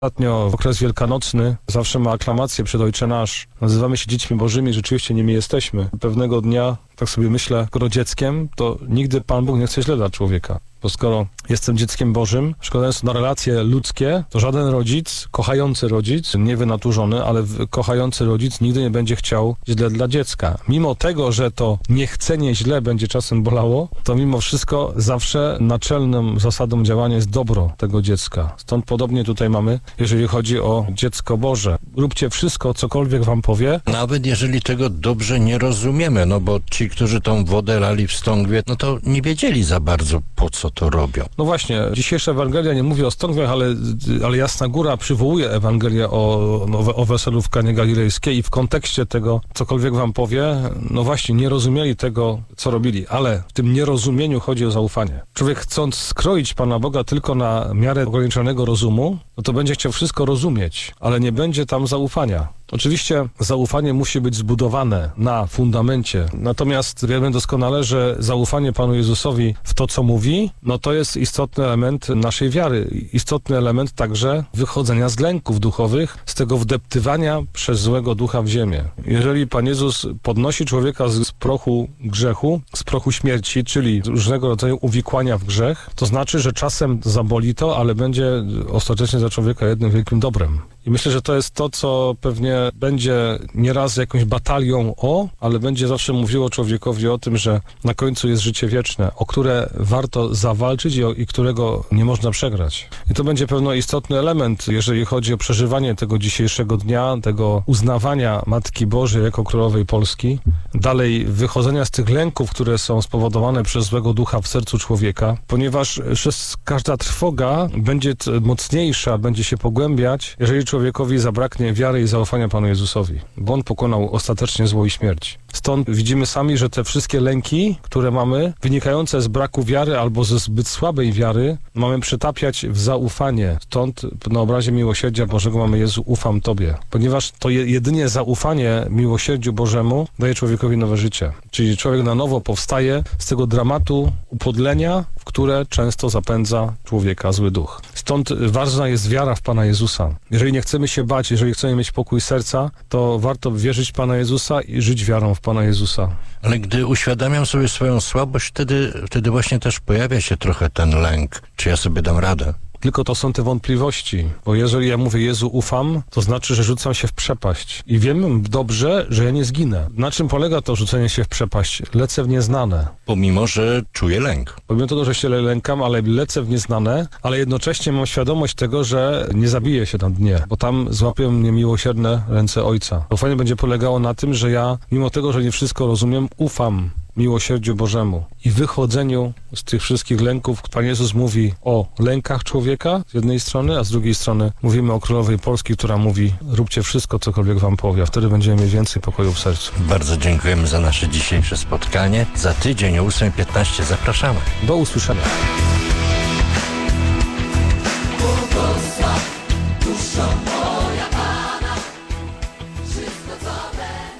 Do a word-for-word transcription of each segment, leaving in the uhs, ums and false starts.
Ostatnio w okres wielkanocny zawsze ma aklamację przed Ojcze Nasz. Nazywamy się dziećmi bożymi, rzeczywiście nimi jesteśmy. Pewnego dnia, tak sobie myślę, skoro dzieckiem, to nigdy Pan Bóg nie chce źle dla człowieka. Bo skoro jestem dzieckiem Bożym, przekładając na relacje ludzkie, to żaden rodzic, kochający rodzic, nie wynaturzony, ale kochający rodzic nigdy nie będzie chciał źle dla dziecka. Mimo tego, że to niechcenie źle będzie czasem bolało, to mimo wszystko zawsze naczelną zasadą działania jest dobro tego dziecka. Stąd podobnie tutaj mamy, jeżeli chodzi o dziecko Boże. Róbcie wszystko, cokolwiek wam powie. Nawet jeżeli tego dobrze nie rozumiemy, no bo ci, którzy tą wodę lali w stągwie, no to nie wiedzieli za bardzo, po co to robią. No właśnie, dzisiejsza Ewangelia nie mówi o stągwiach, ale, ale Jasna Góra przywołuje Ewangelię o, no, o weselu w Kanie Galilejskiej i w kontekście tego, cokolwiek wam powie, no właśnie, nie rozumieli tego, co robili, ale w tym nierozumieniu chodzi o zaufanie. Człowiek, chcąc skroić Pana Boga tylko na miarę ograniczonego rozumu, no to będzie chciał wszystko rozumieć, ale nie będzie tam zaufania. Oczywiście zaufanie musi być zbudowane na fundamencie, natomiast wiemy doskonale, że zaufanie Panu Jezusowi w to, co mówi, no to jest istotny element naszej wiary, istotny element także wychodzenia z lęków duchowych, z tego wdeptywania przez złego ducha w ziemię. Jeżeli Pan Jezus podnosi człowieka z prochu grzechu, z prochu śmierci, czyli różnego rodzaju uwikłania w grzech, to znaczy, że czasem zaboli to, ale będzie ostatecznie dla człowieka jednym wielkim dobrem. I myślę, że to jest to, co pewnie będzie nieraz jakąś batalią o, ale będzie zawsze mówiło człowiekowi o tym, że na końcu jest życie wieczne, o które warto zawalczyć i, o, i którego nie można przegrać. I to będzie pewno istotny element, jeżeli chodzi o przeżywanie tego dzisiejszego dnia, tego uznawania Matki Bożej jako Królowej Polski, dalej wychodzenia z tych lęków, które są spowodowane przez złego ducha w sercu człowieka, ponieważ każda trwoga będzie mocniejsza, będzie się pogłębiać, jeżeli człowiekowi zabraknie wiary i zaufania Panu Jezusowi, bo On pokonał ostatecznie zło i śmierć. Stąd widzimy sami, że te wszystkie lęki, które mamy, wynikające z braku wiary albo ze zbyt słabej wiary, mamy przetapiać w zaufanie. Stąd na obrazie miłosierdzia Bożego mamy: Jezu, ufam Tobie. Ponieważ to jedynie zaufanie miłosierdziu Bożemu daje człowiekowi nowe życie. Czyli człowiek na nowo powstaje z tego dramatu upodlenia, w które często zapędza człowieka zły duch. Stąd ważna jest wiara w Pana Jezusa. Jeżeli nie chcemy się bać, jeżeli chcemy mieć pokój serca, to warto wierzyć w Pana Jezusa i żyć wiarą w Pana Jezusa. Ale gdy uświadamiam sobie swoją słabość, wtedy, wtedy właśnie też pojawia się trochę ten lęk. Czy ja sobie dam radę? Tylko to są te wątpliwości, bo jeżeli ja mówię: Jezu, ufam, to znaczy, że rzucam się w przepaść. I wiem dobrze, że ja nie zginę. Na czym polega to rzucenie się w przepaść? Lecę w nieznane. Pomimo, że czuję lęk. Pomimo tego, że się lękam, ale lecę w nieznane, ale jednocześnie mam świadomość tego, że nie zabiję się na dnie, bo tam złapią mnie miłosierne ręce Ojca. Ufanie będzie polegało na tym, że ja, mimo tego, że nie wszystko rozumiem, ufam miłosierdziu Bożemu i wychodzeniu z tych wszystkich lęków. Pan Jezus mówi o lękach człowieka z jednej strony, a z drugiej strony mówimy o Królowej Polski, która mówi: róbcie wszystko, cokolwiek wam powie, a wtedy będziemy mieć więcej pokoju w sercu. Bardzo dziękujemy za nasze dzisiejsze spotkanie. Za tydzień o ósma piętnaście zapraszamy. Do usłyszenia.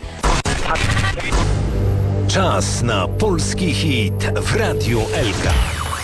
Czas na polski hit w Radiu Elka.